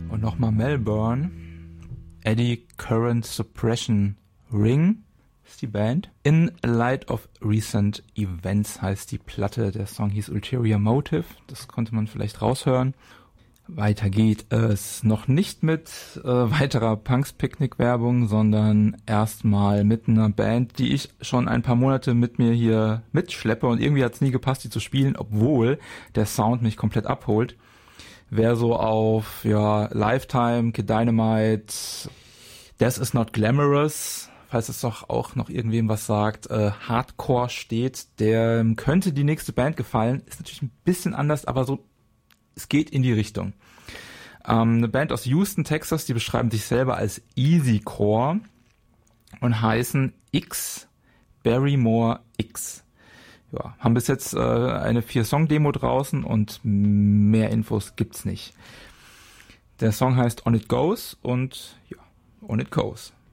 Und nochmal Melbourne. Eddy Current Suppression Ring ist die Band. In Light of Recent Events heißt die Platte. Der Song hieß Ulterior Motive. Das konnte man vielleicht raushören. Weiter geht es noch nicht mit weiterer Punks-Picknick-Werbung, sondern erstmal mit einer Band, die ich schon ein paar Monate mit mir hier mitschleppe und irgendwie hat es nie gepasst, die zu spielen, obwohl der Sound mich komplett abholt. Wer so auf Lifetime, Kid Dynamite, Death is Not Glamorous, falls es doch auch noch irgendwem was sagt, Hardcore steht, der könnte die nächste Band gefallen. Ist natürlich ein bisschen anders, aber so es geht in die Richtung. Eine Band aus Houston, Texas, die beschreiben sich selber als Easycore und heißen X Barrymore X. Ja, haben bis jetzt eine 4-Song-Demo draußen und mehr Infos gibt's nicht. Der Song heißt On It Goes und On It Goes.